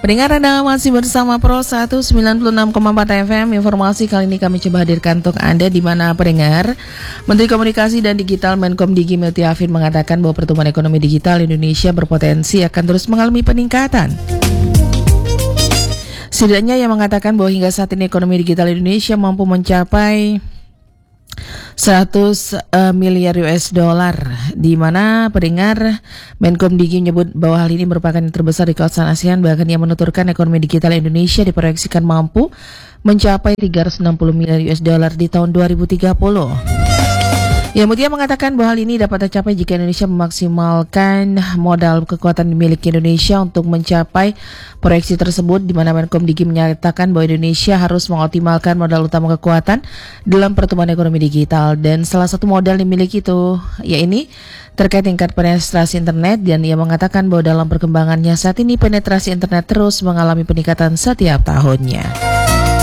Pendengar, Anda masih bersama Pro 196,4 FM. Informasi kali ini kami coba hadirkan untuk Anda, di mana pendengar, Menteri Komunikasi dan Digital Menkom Digi Multiafin mengatakan bahwa pertumbuhan ekonomi digital Indonesia berpotensi akan terus mengalami peningkatan. Setidaknya ia mengatakan bahwa hingga saat ini ekonomi digital Indonesia mampu mencapai 100 miliar US dollar, di mana pendengar Menkom Digi menyebut bahwa hal ini merupakan yang terbesar di kawasan ASEAN. Bahkan ia menuturkan ekonomi digital Indonesia diproyeksikan mampu mencapai 360 miliar US dollar di tahun 2030. Ia mengatakan bahwa hal ini dapat tercapai jika Indonesia memaksimalkan modal kekuatan dimiliki Indonesia untuk mencapai proyeksi tersebut, di mana Menkom Digi menyatakan bahwa Indonesia harus mengoptimalkan modal utama kekuatan dalam pertumbuhan ekonomi digital, dan salah satu modal dimiliki itu yaitu terkait tingkat penetrasi internet, dan ia mengatakan bahwa dalam perkembangannya saat ini penetrasi internet terus mengalami peningkatan setiap tahunnya.